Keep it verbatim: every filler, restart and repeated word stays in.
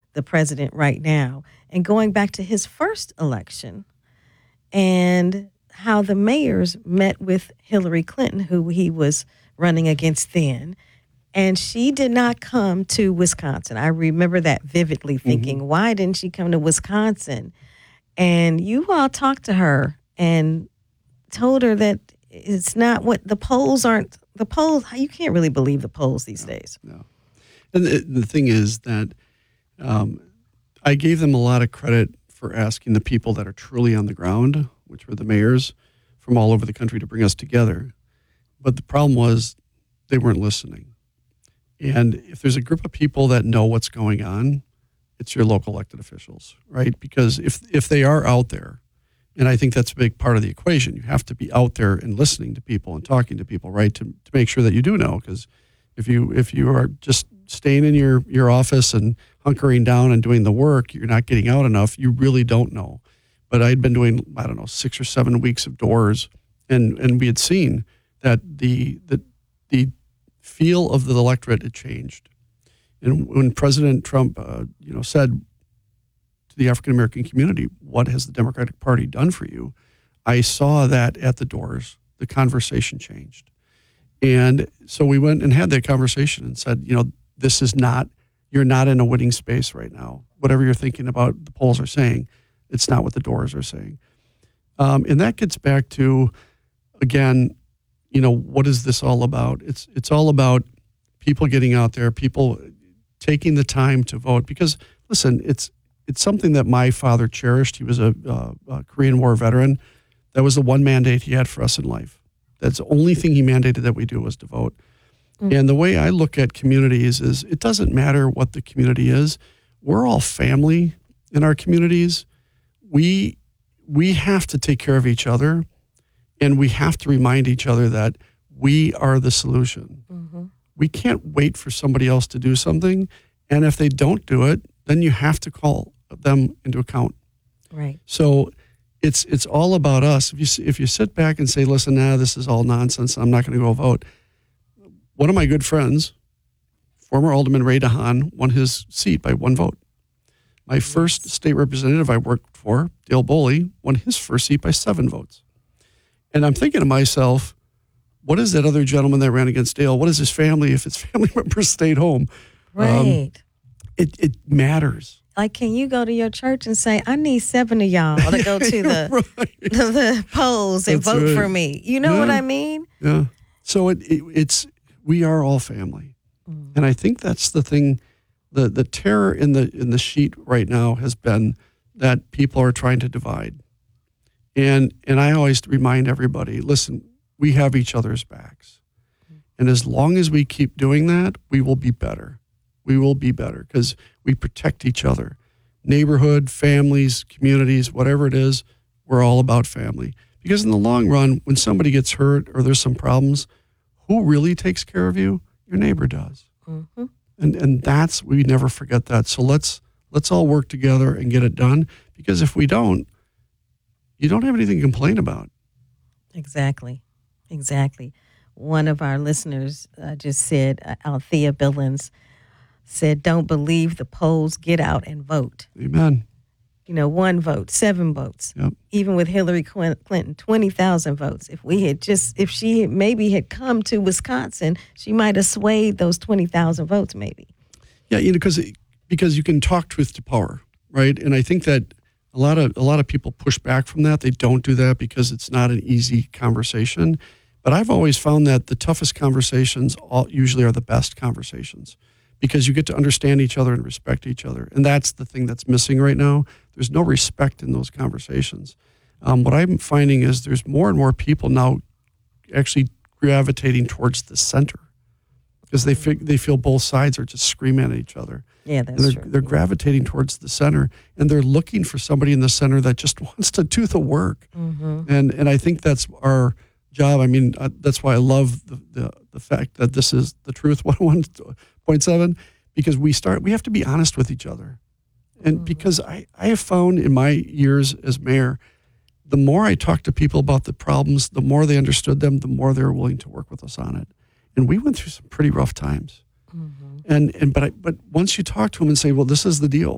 the president right now, and going back to his first election and how the mayors met with Hillary Clinton, who he was running against then. And she did not come to Wisconsin. I remember that vividly, thinking, mm-hmm. why didn't she come to Wisconsin? And you all talked to her and told her that it's not what the polls aren't. The polls, you can't really believe the polls these no, days. No. And the, the thing is that um, I gave them a lot of credit for asking the people that are truly on the ground, which were the mayors from all over the country, to bring us together. But the problem was they weren't listening. And if there's a group of people that know what's going on, it's your local elected officials, right? Because if if they are out there, and I think that's a big part of the equation, you have to be out there and listening to people and talking to people, right? To to make sure that you do know, because if you if you are just staying in your, your office and hunkering down and doing the work, you're not getting out enough, you really don't know. But I'd been doing, I don't know, six or seven weeks of doors, and, and we had seen that the the the feel of the electorate had changed. And when President Trump, uh, you know, said to the African American community, "What has the Democratic Party done for you?" I saw that at the doors. The conversation changed, and so we went and had that conversation and said, you know, this is not. You're not in a winning space right now. Whatever you're thinking about, the polls are saying, it's not what the doors are saying. Um, and that gets back to, again, you know, what is this all about? It's it's all about people getting out there, people taking the time to vote. Because, listen, it's it's something that my father cherished. He was a, uh, a Korean War veteran. That was the one mandate he had for us in life. That's the only thing he mandated that we do was to vote. Mm-hmm. And the way I look at communities is it doesn't matter what the community is. We're all family in our communities. We we have to take care of each other. And we have to remind each other that we are the solution. Mm-hmm. We can't wait for somebody else to do something. And if they don't do it, then you have to call them into account. Right. So it's it's all about us. If you if you sit back and say, listen, nah, this is all nonsense, I'm not going to go vote. One of my good friends, former Alderman Ray DeHaan, won his seat by one vote. My yes. first state representative I worked for, Dale Boley, won his first seat by seven votes. And I'm thinking to myself, what is that other gentleman that ran against Dale? What is his family if his family members stayed home? Right. Um, it it matters. Like, can you go to your church and say, I need seven of y'all to go to the right. to the polls and That's vote right. for me? You know yeah. what I mean? Yeah. So it, it it's we are all family, mm. and I think that's the thing. The the terror in the in the sheet right now has been that people are trying to divide. And and I always remind everybody, listen, we have each other's backs. And as long as we keep doing that, we will be better. We will be better because we protect each other. Neighborhood, families, communities, whatever it is, we're all about family. Because in the long run, when somebody gets hurt or there's some problems, who really takes care of you? Your neighbor does. Mm-hmm. And and that's, we never forget that. So let's let's all work together and get it done. Because if we don't, you don't have anything to complain about. Exactly. Exactly. One of our listeners uh, just said, uh, Althea Billings said, don't believe the polls, get out and vote. Amen. You know, one vote, seven votes. Yep. Even with Hillary Clinton, twenty thousand votes. If we had just, if she maybe had come to Wisconsin, she might have swayed those twenty thousand votes maybe. Yeah, you know, because because you can talk truth to power, right? And I think that A lot of a lot of people push back from that. They don't do that because it's not an easy conversation. But I've always found that the toughest conversations all, usually are the best conversations because you get to understand each other and respect each other. And that's the thing that's missing right now. There's no respect in those conversations. Um, what I'm finding is there's more and more people now actually gravitating towards the center because they fig- they feel both sides are just screaming at each other. Yeah, that's and they're, true. They're gravitating towards the center, and they're looking for somebody in the center that just wants to do the work. Mm-hmm. And and I think that's our job. I mean, uh, that's why I love the, the the fact that this is the Truth one oh one point seven, because we start. We have to be honest with each other, and mm-hmm. because I I have found in my years as mayor, the more I talked to people about the problems, the more they understood them, the more they were willing to work with us on it. And we went through some pretty rough times. Mm-hmm. And and but I, but once you talk to them and say, well, this is the deal.